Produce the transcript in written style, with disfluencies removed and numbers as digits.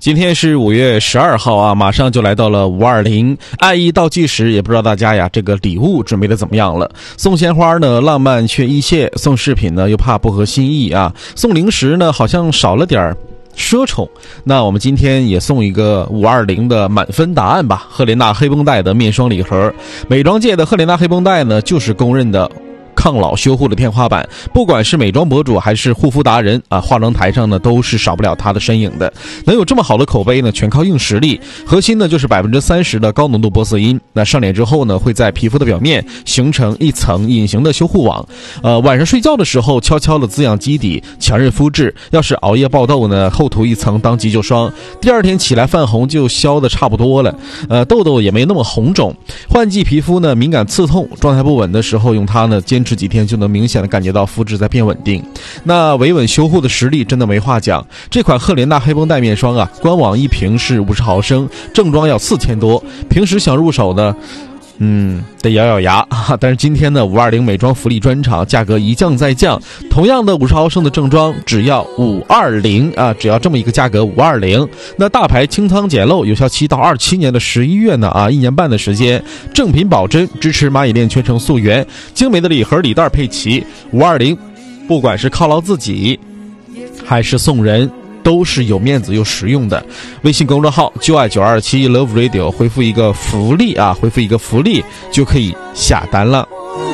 今天是5月12号啊，马上就来到了520，爱意倒计时，也不知道大家呀这个礼物准备的怎么样了？送鲜花呢浪漫却易谢，送饰品呢又怕不合心意啊，送零食呢好像少了点奢宠。那我们今天也送一个520的满分答案吧，赫莲娜黑绷带的面霜礼盒。美妆界的赫莲娜黑绷带呢就是公认的抗老修护的天花板，不管是美妆博主还是护肤达人啊，化妆台上呢都是少不了它的身影的。能有这么好的口碑呢，全靠硬实力。核心呢就是30%的高浓度玻色因，那上脸之后呢，会在皮肤的表面形成一层隐形的修护网。晚上睡觉的时候悄悄的滋养基底，强韧肤质。要是熬夜爆痘呢，厚涂一层当急救霜，第二天起来泛红就消的差不多了。痘痘也没那么红肿。换季皮肤呢敏感刺痛，状态不稳的时候用它呢坚持几天就能明显的感觉到肤质在变稳定。那维稳修护的实力真的没话讲。这款赫莲娜黑绷带面霜啊，官网一瓶是50毫升，正装要4000多。平时想入手呢得咬咬牙啊！但是今天呢520美妆福利专场价格一降再降，同样的50毫升的正装只要520啊，只要这么一个价格520。那大牌清仓简陋，有效期到27年的11月呢啊，1年半的时间，正品保真，支持蚂蚁链全程溯源，精美的礼盒礼袋配齐，520不管是犒劳自己还是送人，都是有面子又实用的。微信公众号就爱927 Love Radio， 回复一个福利啊，回复一个福利就可以下单了。